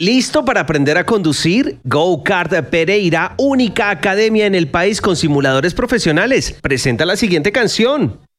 ¿Listo para aprender a conducir? Go Kart Pereira, única academia en el país con simuladores profesionales, presenta la siguiente canción.